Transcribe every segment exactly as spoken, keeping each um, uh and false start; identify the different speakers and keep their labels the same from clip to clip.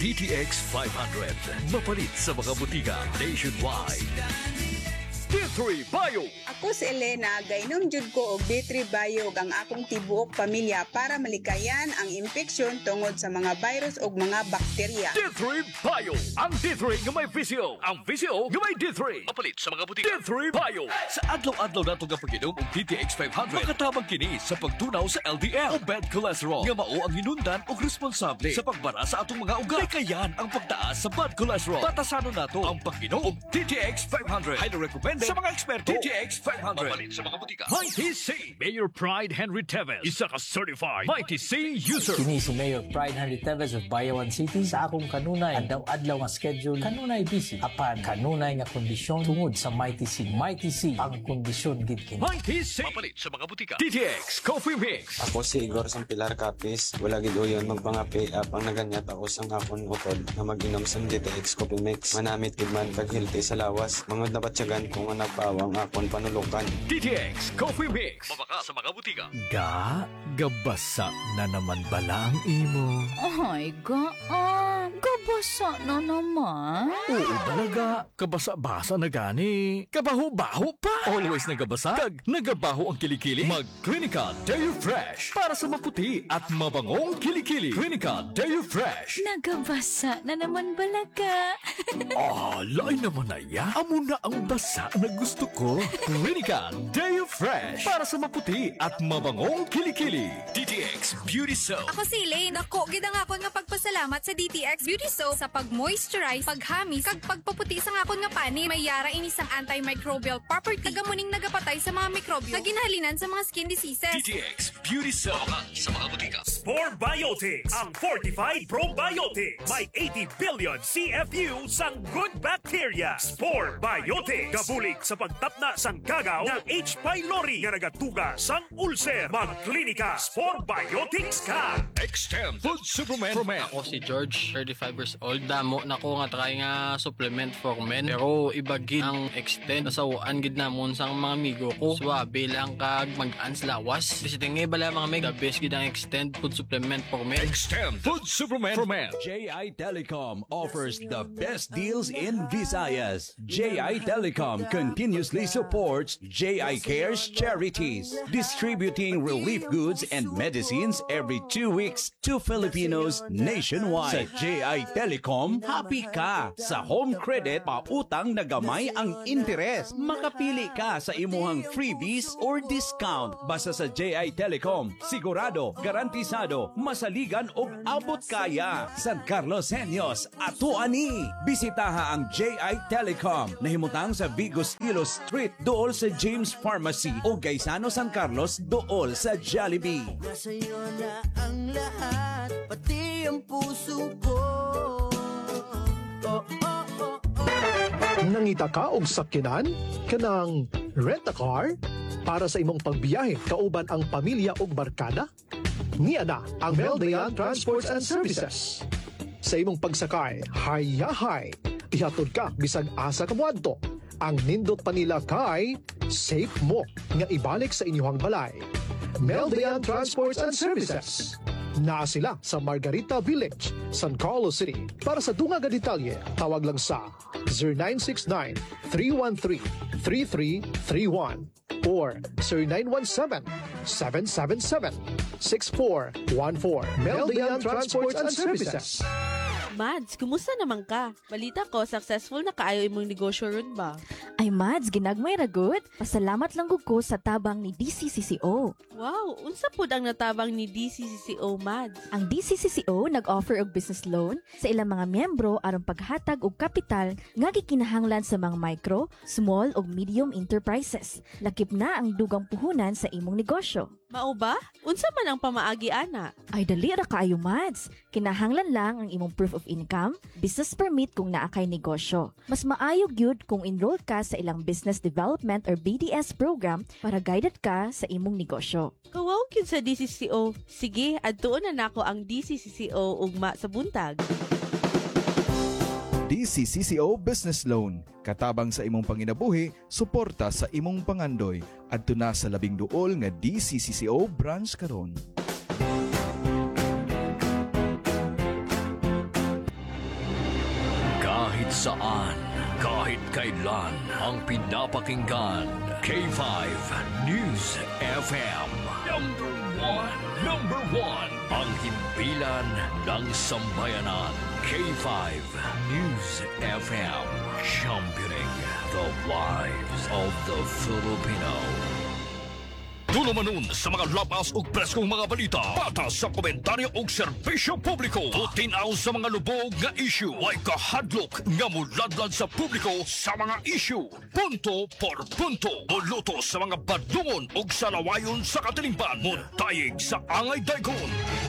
Speaker 1: D T X five hundred. Mapalit sa mga butika nationwide. D three Bio.
Speaker 2: Ako si Elena, gainom jud ko og D three Bio ang akong tibuok pamilya para malikayan ang infeksyon tungod sa mga virus ug mga bakterya.
Speaker 1: D three Bio. Ang D three nga may V C O. Ang V C O nga may D three. Mapalit sa mga butika. D three Bio. Sa adlaw-adlaw nato nga pag-inom og D T X five hundred, makatabang kini sa pagtunaw sa L D L o bad cholesterol nga mao ang hinundan og responsable sa pagbara sa atong mga ugat. Likayan ang pagtaas sa bad cholesterol. Batasanon nato ang pag-inom og D T X five hundred. Highly recommended sa mga eksperto. D T X five hundred. Mapalit sa mga butika. Mighty C. Mayor Pride Henry Teves. Isa ka certified Mighty C user.
Speaker 3: Kini si Mayor Pride Henry Teves of Bayawan City. Sa akong kanunay, adlaw-adlaw nga schedule, kanunay busy. Apan, kanunay nga kondisyon tungod sa Mighty C. Mighty C, ang kondisyon gid kini.
Speaker 1: Mighty C. Mapalit sa mga butika. D T X Coffee Mix.
Speaker 4: Ako si Igor sang Pilar Capis. Wala gid uyon magpangapi apang naganyat ako sang akon utod na mag-inom sang D T X Coffee Mix. Manamit gid man pag healthy sa lawas. Mangod na batsyagan kung nga nagpawang akon panulukan.
Speaker 1: D T X Coffee Mix. Mabaka sa mga butika.
Speaker 5: Ga, gabasa na naman bala ang imo.
Speaker 6: Ay, gaan. Gabasa na naman.
Speaker 5: Oo talaga, kabasa-basa na gani. Kabaho-baho pa. Always nagabasa. Kag nagabaho ang kilikili. Mag Clinica Dairy Fresh para sa maputi at mabangong kilikili. Clinica Dairy Fresh.
Speaker 6: Nagabasa na naman balaga.
Speaker 5: Ah, lain naman na ya. Amo na ang basa na gusto ko. Clinica Dairy Fresh para sa maputi at mabangong kilikili.
Speaker 1: D T X Beauty Soap.
Speaker 7: Ako si Elaine. Ako, gidang ako nga pagpasalamat sa D T X Beauty Soap sa pag-moisturize, paghamis, kag pagpaputi sa akon nga pani. May yara inisang antimicrobial property. Tagamuning nagapatay sa mga mikrobyo. Kaginhalinan sa mga skin diseases.
Speaker 1: D T X Beauty Soap. Mabaka sa mga butika.
Speaker 8: Spore Biotics, ang fortified probiotics. May eighty billion C F U sang good bacteria. Spore Biotics. Kabulig sa pagtapna sang gagaw ng H. pylori nga nagatuga sang ulcer. Mag-klinika Spore Biotics ka.
Speaker 1: Extend Food Supplement for Men.
Speaker 9: Ako si George, thirty-five years old. Damo na ko nga try nga supplement for men. Pero ibagid ang extend. Nasawaan gid namon sang mga amigo ko. Swabe lang kag mag-ans lawas. Bisitingi bala mga meg. The best gid ang extend food supplement for men.
Speaker 1: Extend Food Supplement for Men.
Speaker 10: J I Telecom offers the best deals in Visayas. J I Telecom continuously supports J I Cares Charities, distributing relief goods and medicines every two weeks to Filipinos nationwide. Sa J I Telecom, happy ka sa home credit, pautang na gamay ang interes. Makapili ka sa imuhang freebies or discount. Basta sa J I Telecom, sigurado, garantisado, masaligan o abot kaya. San Carlos Senyos, ato ani. Bisitaha ang J I Telecom na himutang sa Vigos Ilos Street dool sa James Pharmacy o Gaisano San Carlos dool sa Jollibee.
Speaker 11: Nasa'yo na ang lahat, pati ang puso ko. Oh, oh, oh, oh.
Speaker 12: Nangita ka og sakyanan? Kanang rent-a-car? Para sa imong pagbiyahe, kauban ang pamilya og barkada? Niya na ang Meldayan Transports and Services. Sa imong pagsakay, hayahay, ihatod ka bisag asa ka moadto. Ang nindot pa nila kay safe mo nga ibalik sa inyong balay. Meldayan Transports and Services. Naa sila sa Margarita Village, San Carlos City. Para sa dunga nga detalye, tawag lang sa zero nine six nine, three one three, three three three one or zero nine one seven, seven seven seven, six four one four. Meldayan Transports and Services.
Speaker 13: Mads, kumusta naman ka? Balita ko, successful na kaayo imong negosyo ron ba?
Speaker 6: Ay Mads, ginagmay ragot. Pasalamat lang gud ko sa tabang ni D C C C O.
Speaker 13: Wow, unsa pud ang natabang ni D C C C O, Mads?
Speaker 6: Ang D C C C O nag-offer og business loan sa ilang mga miyembro aron paghatag og kapital nga gikinahanglan sa mga micro, small ug medium enterprises. Lakip na ang dugang puhunan sa imong negosyo.
Speaker 13: Mao ba? Unsa man ang pamaagi ana?
Speaker 6: Ay dali ra kaayo, Mads. Kinahanglan lang ang imong proof of income, business permit kung naa kay negosyo. Mas maayo gyud kung enroll ka sa ilang business development or B D S program para guided ka sa imong negosyo.
Speaker 13: Kawaw gyud sa D C C C O. Sige, adtuon na nako ang D C C C O ugma sa buntag.
Speaker 14: D C C C O Business Loan. Katabang sa imong panginabuhi, suporta sa imong pangandoy. Adto na sa labing duol nga D C C C O branch karon.
Speaker 1: saan, kahit kailan, ang pinapakinggan. K five News F M. Number one. Number one. Ang himpilan ng sambayanan. K five News F M. Championing the lives of the Filipino. Dulo manon sa mga labas ug preskong mga balita. Patas sa komentaryo ug serbisyo publiko. Tutinaw sa mga lubog nga issue. Way kahadlok nga muladlad sa publiko sa mga issue. Punto por punto. Buluto sa mga badungon ug salawayon sa katilingban. Muntayig sa angay daygon.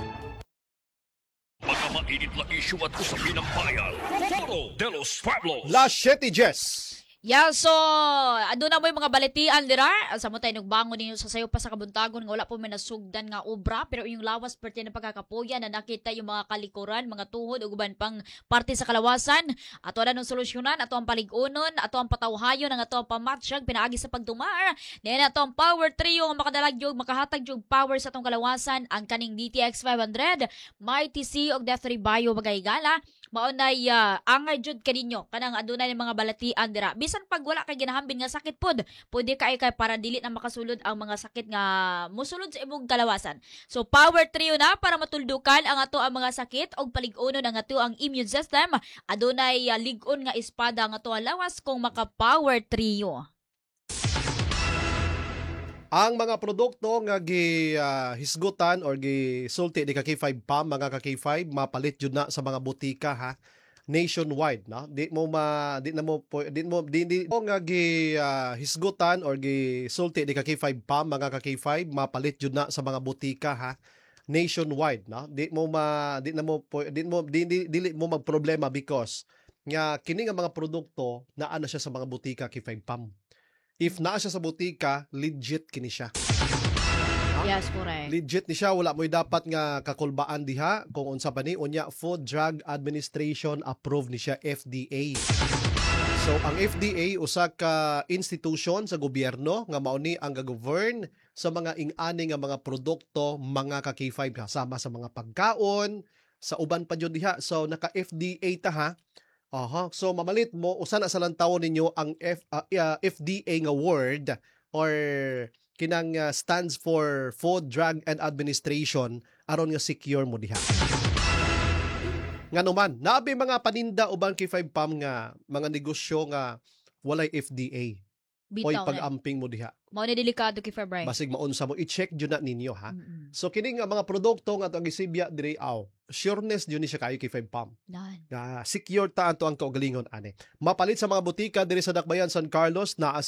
Speaker 1: Mga mainit na issue at usapin ng bayan. Foro de los Pueblos.
Speaker 15: Las siete Jess.
Speaker 16: Yeah, so, ando na mo yung mga balitian, dira. Sa mo tayo nagbangon ninyo sa sayo pa sa kabuntagon, nga wala po may nasugdan nga obra, pero yung lawas parte ng pagkakapuya na nakita yung mga kalikuran, mga tuhod, uguban pang parte sa kalawasan, ato na nung solusyonan, ato ang paligunon, ato ang patawhayon, ang ato ang pamatsyag, pinaagi sa pagdumar, then ato ang power trio, ang makadalagyog, makahatag yung power sa atong kalawasan, ang kaning D T X five hundred, Mighty C, og Death Rebayo, magahigala, maunay uh, angay jud kaninyo kanang adunay ng mga balatian dira bisan pag wala kay ginahambin nga sakit pod pwede kay kay para dili na makasulod ang mga sakit nga mosulod sa imong kalawasan. So power trio na para matuldukan ang ato ang mga sakit og palig-unon ang ato ang immune system. Adunay uh, lig-on nga espada ang ato ang lawas kung maka power trio.
Speaker 15: Ang mga produkto nga gi uh, hisgutan or gi sulti di ka K five pam mga ka K five mapalit jud na sa mga butika ha nationwide no di mo ma di na mo di mo di, di mo nga gi uh, hisgutan or gi sulti di ka K five pam mga ka K five mapalit jud na sa mga butika ha nationwide no di mo ma di na mo di mo di, di, dili mo magproblema because nga kini nga mga produkto naa na siya sa mga butika K five pam. If naa siya sa butika, legit kini siya. Ha?
Speaker 16: Yes, correct.
Speaker 15: Legit ni siya, wala mo'y dapat nga kakulbaan diha kung unsa pa ni unya Food Drug Administration approved ni siya F D A. So ang F D A usa ka institution sa gobyerno nga mao ni ang ga-govern sa mga ing-ani nga mga produkto mga ka K five kasama sa mga pagkaon, sa uban pa jud diha. So naka F D A ta ha. Aha, so mamalit mo usa na sa lantawon ninyo ang F, uh, uh, F D A nga word or kinang uh, stands for Food Drug and Administration aron nga secure mo diha. Nga naman, naabi mga paninda uban K five pam nga mga negosyo nga walay F D A. Oy pag-amping mo diha.
Speaker 16: Mao ni delikado kay Febray.
Speaker 15: Basig maunsa mo i-check jud na ninyo ha.
Speaker 16: Mm-hmm.
Speaker 15: So kini nga mga produkto nga atong gisibya diri aw, sureness jud ni siya kayo K five pam.
Speaker 16: Nan.
Speaker 15: Nga secure ta ato ang kaugalingon ani. Mapalit sa mga butika diri sa Dakbayan San Carlos naa